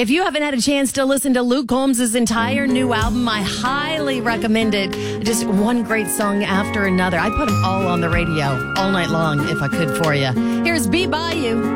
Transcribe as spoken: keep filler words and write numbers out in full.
If you haven't had a chance to listen to Luke Combs' entire new album, I highly recommend it. Just one great song after another. I put them all on the radio all night long if I could for you. Here's Be By You.